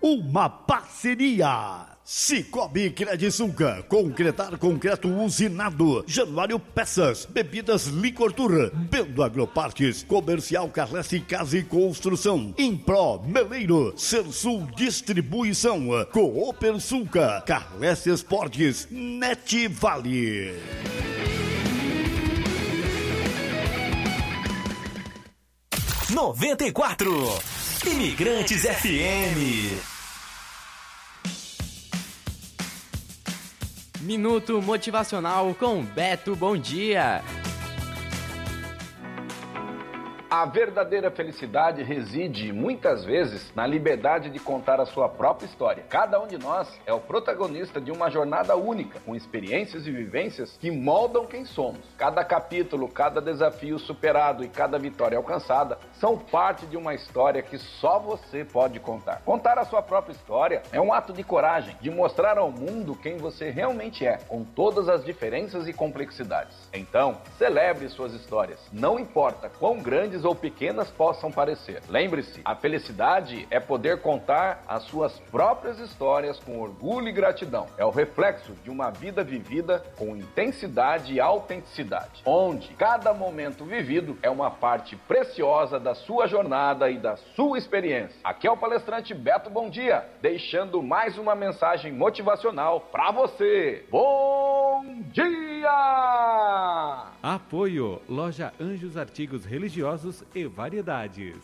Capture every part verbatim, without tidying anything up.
uma parceria. Cicobi Credisunca, concretar concreto usinado, Januário Peças, bebidas Licor Tour, Bendo Agropartes, Comercial Carlesse Casa e Construção, Impro Meleiro, Sersul Distribuição, Cooper Sulca, Carlesse Esportes, Net Vale. noventa e quatro Imigrantes F M. Minuto Motivacional com Beto Bom Dia. A verdadeira felicidade reside, muitas vezes, na liberdade de contar a sua própria história. Cada um de nós é o protagonista de uma jornada única, com experiências e vivências que moldam quem somos. Cada capítulo, cada desafio superado e cada vitória alcançada são parte de uma história que só você pode contar. Contar a sua própria história é um ato de coragem, de mostrar ao mundo quem você realmente é, com todas as diferenças e complexidades. Então, celebre suas histórias, não importa quão grandes ou pequenas possam parecer. Lembre-se, a felicidade é poder contar as suas próprias histórias com orgulho e gratidão. É o reflexo de uma vida vivida com intensidade e autenticidade, onde cada momento vivido é uma parte preciosa da sua jornada e da sua experiência. Aqui é o palestrante Beto Bom Dia, deixando mais uma mensagem motivacional para você. Bom dia! Apoio Loja Anjos Artigos Religiosos e Variedades.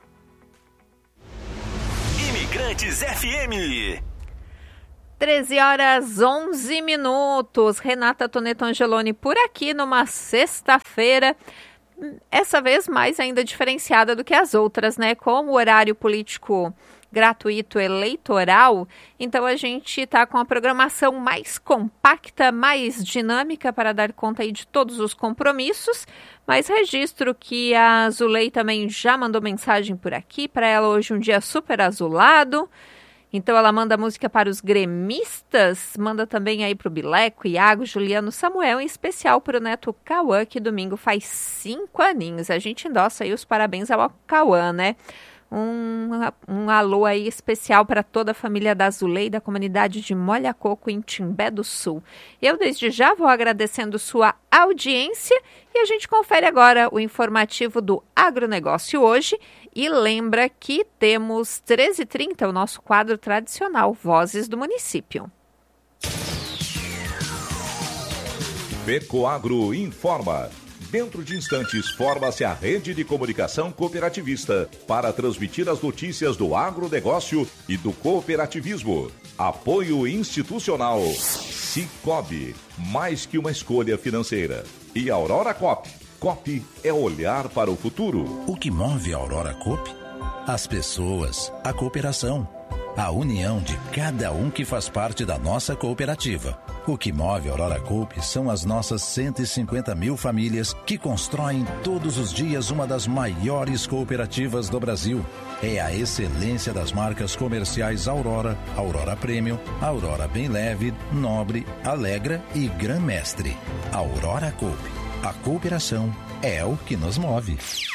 Imigrantes F M. treze horas onze minutos. Renata Toneto Angeloni por aqui numa sexta-feira, essa vez mais ainda diferenciada do que as outras, né? Como o horário político gratuito eleitoral, então a gente está com a programação mais compacta, mais dinâmica para dar conta aí de todos os compromissos, mas registro que a Zulei também já mandou mensagem por aqui, para ela hoje um dia super azulado, então ela manda música para os gremistas, manda também aí para o Bileco, Iago, Juliano, Samuel, em especial para o neto Cauã, que domingo faz cinco aninhos, a gente endossa aí os parabéns ao Cauã, né? Um, um alô aí especial para toda a família da Zulei, da comunidade de Molha Coco, em Timbé do Sul. Eu, desde já, vou agradecendo sua audiência e a gente confere agora o informativo do agronegócio hoje. E lembra que temos treze e trinta, o nosso quadro tradicional, Vozes do Município. Pecoagro informa. Dentro de instantes, forma-se a rede de comunicação cooperativista para transmitir as notícias do agronegócio e do cooperativismo. Apoio institucional. Cicobi, mais que uma escolha financeira. E Aurora Coop. Coop é olhar para o futuro. O que move a Aurora Coop? As pessoas, a cooperação, a união de cada um que faz parte da nossa cooperativa. O que move a Aurora Coop são as nossas cento e cinquenta mil famílias que constroem todos os dias uma das maiores cooperativas do Brasil. É a excelência das marcas comerciais Aurora, Aurora Premium, Aurora Bem Leve, Nobre, Alegra e Gran Mestre. Aurora Coop. A cooperação é o que nos move.